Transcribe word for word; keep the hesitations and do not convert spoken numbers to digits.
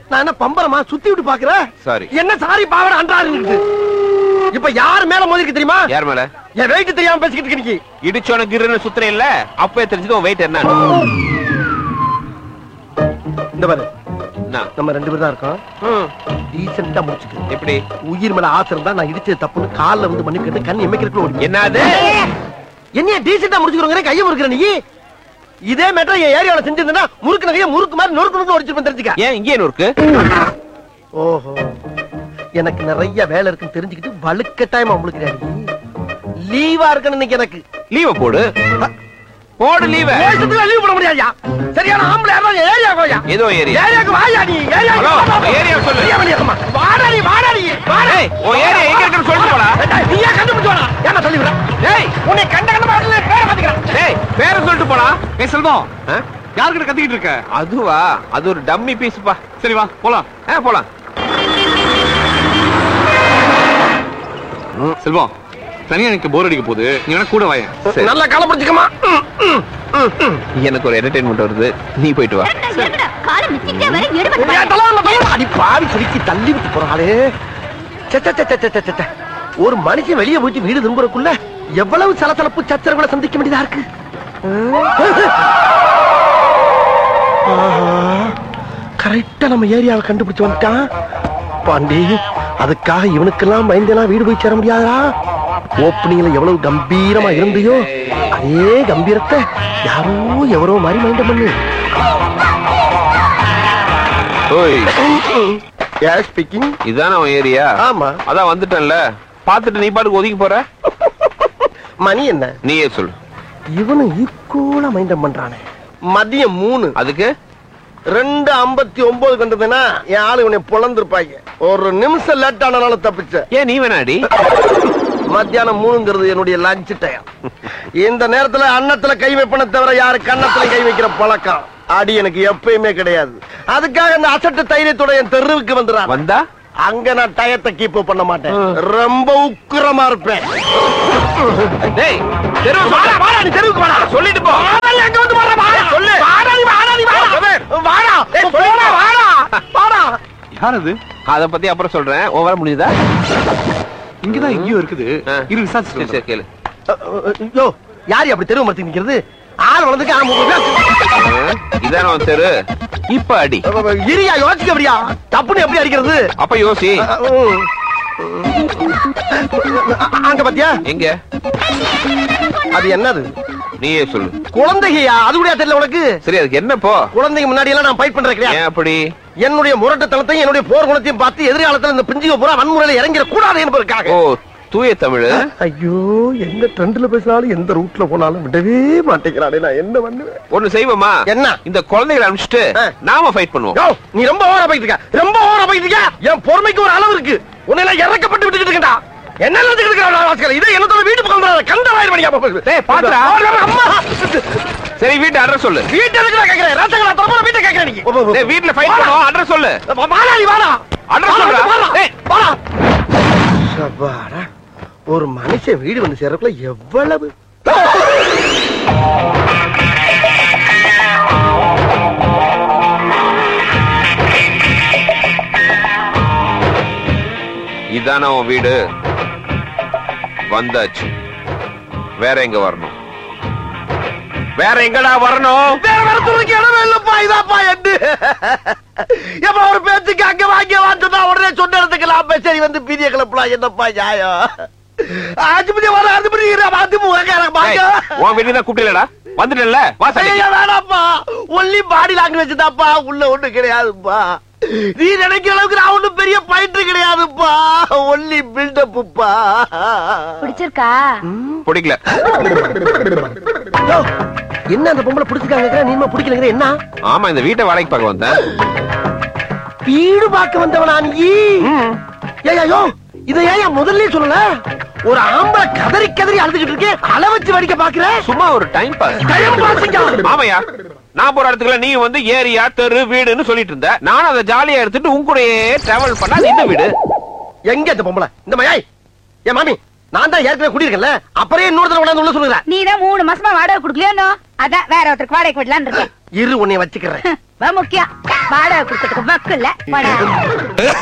நான் என்ன பம்பரமா சுத்தி விட்டு பாக்குறேன். சாரி. என்ன சாரி பாவட அன்றாரு. இப்ப யார் மேல மோதிருக்கு தெரியுமா? யார் மேல? என் வெயிட் தெரியாம பேசிக்கிட்டு இருக்கீங்க. இடிச்சோன கிருன்னு சுத்துறே இல்ல, அப்பவே தெரிஞ்சது உன் வெயிட் என்ன. இந்த பாரு, நம்ம ரெண்டு பேரும் தான் இருக்கோம். டீசென்ட்டா முடிச்சுக்க. எப்படி? உயிர் மேல ஆசை இருந்தா நான் இடிச்சது தப்புன்னு கால்ல வந்து மண்ணு கேட்டு கண் எமைக்கிறதுக்குள்ள ஓடி. என்னது? என்னைய டீசென்ட்டா முடிச்சுக்கிறோங்க, கையை முறுக்குற நீ. இதே மேட்டர் என் ஏரியாவில் செஞ்சிருந்தா முறுக்கு நகைய முறுக்கு மாதிரி நொறுக்கு நொறுக்கு ஒடிச்சிருப்பேன் தெரிஞ்சுக்க. ஏன் இங்கே நொறுக்கு? ஓஹோ, எனக்கு நிறைய வேலை இருக்குன்னு தெரிஞ்சுக்கிட்டு வலுக்கட்டாயமா உங்களுக்கு லீவா இருக்குன்னு இன்னைக்கு எனக்கு. லீவ போடு போடு லீவ. லீவ் போட முடியாதுயா. சரியான ஆம்பளை யாரா ஏரியா கோயா. ஏதோ ஏரியா. ஏரியாக்கு வாயா நீ. ஏரியா. ஹலோ, ஏரியா சொல்லு. வாடா நீ, வாடா நீ. வாடா. ஏய், ஓ ஏரியா எங்க இருக்குன்னு சொல்லிட்டு போடா. நீயா கண்டுபிடிச்சு வாடா. ஏன்னா சொல்லி விடுறா. டேய், உன்னை கண்ட கண்ட பாடல பேரை பாத்துக்கறேன். டேய், பேரை சொல்லிட்டு போடா. ஏய் செல்வம், யார்கிட்ட கத்திக்கிட்டு இருக்க? அதுவா, அது ஒரு டம்மி பீஸ்ப்பா. சரி வா போலாம். ஆ போலாம். செல்வம், தனியா எனக்கு போர் அடிக்க போகுது, நீ வேணா கூட வாயேன். நல்லா கால பிடிச்சுக்கமா. எனக்கு ஒரு என்டர்டெயின்மெண்ட் வருது, நீ போயிட்டு வா. அடி பாவி சிரிக்கி தள்ளி விட்டு போறாளே. ஒரு மனுஷன் வெளியே போயிட்டு வீடு திரும்புறக்குள்ள எவ்வளவு சலசலப்பு சச்சரவுகளை சந்திக்க வேண்டியதா இருக்கு. கரெக்டா நம்ம ஏரியாவை கண்டுபிடிச்சு வந்துட்டான் பாண்டி. அதுக்காக இவனுக்கெல்லாம் பயந்தெல்லாம் வீடு போய் சேர முடியாதா? ஓப்பனிங்ல எவ்வளவு கம்பீரமா இருந்தியோ அதே கம்பீரத்தை யாரோ எவரோ மாதிரி மைண்ட் பண்ணு. இதான அவன் ஏரியா? ஆமா. அதான் வந்துட்டேன்ல, பாத்துட்டு நீ பாட்டுக்கு ஒதுக்கி போற. மணி என்ன? நீயே சொல்லு. இவனு ஈக்குவலா மைண்ட் பண்றானே. மதியம் மூணு. அதுக்கு ரெண்டு ஐம்பத்தி ஒன்பது கண்டதுன்னா என் ஆளு உன்னை பொழந்திருப்பாங்க. ஒரு நிமிஷம் லேட் ஆனால தப்பிச்ச. ஏன் நீ வேணாடி? மத்தியானம் மூணுங்கிறது என்னுடைய லஞ்ச் டைம். இந்த நேரத்துல அன்னத்துல கை வைப்பன தவிர யாரு கன்னத்துல கை வைக்கிற பழக்கம் அடி எனக்கு எப்பயுமே கிடையாது. அதுக்காக அந்த அசட்டு தைரியத்தோட என் தெருவுக்கு வந்துடுறான். வந்தா அங்க நான் டயத்தை கீப் பண்ண மாட்டேன், ரொம்ப உக்கிரமா இருப்பேன். டேய், தெருவு வாடா, வாடா, நீ தெருவுக்கு வாடா. சொல்லிட்டு போ. வாடா, எங்க வந்து வாடா, வாடா சொல்லு. வாடா நீ, வாடா நீ, வாடா. வாடா, ஏய் போடா, வாடா. வாடா. யார் அது? அத பத்தி அப்புறம் சொல்றேன். ஓவர முடியுதா? இங்கதான் எங்கேயோ இருக்குது. இரு விசாரிச்சு. சரி கேளு. யோ, யார் அப்படி தெருவு மரத்தி நிக்கிறது? ஆள் வளர்ந்துக்கு இதான அவன் தெரு. இப்ப அடி. இரியா, யோசிக்க அப்படியா? தப்புன்னு எப்படி அடிக்கிறது? அப்ப யோசி. அங்க பாத்தியா? எங்க? அது என்னது? நீயே சொல்லு. குழந்தையா? அது கூட தெரியல உனக்கு? சரி, அதுக்கு என்ன போ? குழந்தைங்க முன்னாடி எல்லாம் நான் ஃபைட் பண்றேன். ஏன் அப்படி? என்னுடைய முரட்டுத்தனத்தையும் என்னுடைய போர் குணத்தையும் பார்த்து எதிர்காலத்துல இந்த பிஞ்சுக பூரா வன்முறையில இறங்கிட கூடாது என்பதற்காக. ஓ, தூய தமிழ். ஐயோ, எந்த ட்ரெண்ட்ல பேசினாலும் எந்த ரூட்ல போனாலும் விடவே மாட்டேங்கிறானே. நான் என்ன பண்ணுவேன்? ஒண்ணு செய்வோமா? என்ன? இந்த குழந்தைகளை அனுப்பிச்சிட்டு நாம ஃபைட் பண்ணுவோம். நீ ரொம்ப ஓவரா போயிட்டு இருக்க, ரொம்ப ஓவரா போயிட்டு இருக்க. என் பொறுமைக்கு ஒரு அளவு இருக்கு. உன்னை எல்லாம் இறக்கப்பட்டு விட்டுக்கிட்டு இருக்கா. என்ன நினைச்சுக்கிட்டு இருக்கா? இதை என்னோட வீட்டு பக்கம் கந்தவாயிரம் மணியா? டேய் பாத்துடா. அம்மா, சரி வீட்டு அட்ரஸ் சொல்லு. வீட்டு எதுக்கு நான் கேக்குறேன்? ரத்தங்களா தரப்போற வீட்டை கேக்குறேன் நீ. டேய், வீட்ல ஃபைட் பண்ணுவோம். அட்ரஸ் சொல்லு. வாடா நீ, வாடா. அட்ரஸ் சொல்றா. டேய் வாடா. சபாடா, ஒரு மனுஷன் வீடு வந்து சேர்றதுக்குள்ள எவ்வளவு இதான உன் வீடு. வந்தாச்சு. வேற எங்க வரணும்? வேற எங்கடா வரணும்? வேற வரத்துக்கு இடமே இல்லப்பா. இதாப்பா எட்டு எப்ப ஒரு பேச்சுக்கு அங்க வாங்கி வாங்கினா உடனே சொன்ன இடத்துக்கு லாப சரி வந்து பீதிய கிளப்பலாம். என்னப்பா நியாயம்? ஆஜிபதி வர ஆஜிபதி உன் வீட்டுக்கு தான் கூப்பிடலடா. வந்துட்டல. வேணாப்பா, ஒன்லி பாடி லாங்குவேஜ் தான்ப்பா, உள்ள ஒண்ணு கிடையாதுப்பா. நீ நினைக்கிற அளவுக்கு நான் ஒண்ணும் பெரிய பயிற்று கிடையாதுப்பா, ஒன்லி பில்டப்புப்பா. பிடிச்சிருக்கா? பிடிக்கல. என்ன அந்த பொம்பளை பிடிச்சிருக்காங்க? நீமா பிடிக்கலங்கிற என்ன? ஆமா, இந்த வீட்டை வாடகைக்கு பார்க்க வந்தேன். வீடு பார்க்க வந்தவனா நீ? ஏய்யோ, இதை ஏன் முதல்ல சொல்லல? ஒரு ஆம்பளை கதறி கதறி அழுதுகிட்டு இருக்கே, அள வச்சு வடிக்க பாக்குற? சும்மா ஒரு டைம் பாஸ். Time pass. ஆமாயா, நான் போற இடத்துக்குள்ள நீ வந்து ஏரியா தெரு வீடுன்னு சொல்லிட்டு இருந்த. நானும் அதை ஜாலியா எடுத்துட்டு உன் கூடயே டிராவல் பண்ணா இந்த வீடு. எங்க இந்த பொம்பளை? இந்த மயாய் என் மாமி நான் தான் ஏற்கனவே குடியிருக்கேன்ல, அப்புறம் இன்னொரு தடவை கொண்டாந்து உள்ள சொல்லுறேன். நீ தான் மூணு மாசமா வாடகை குடுக்கலையோ, அதான் வேற ஒருத்தருக்கு வாடகை விடலான்னு இருக்கேன். இரு உன்னை வச்சுக்கிறேன். முக்கியம் வாடகை குடுக்கறதுக்கு வக்கு இல்ல.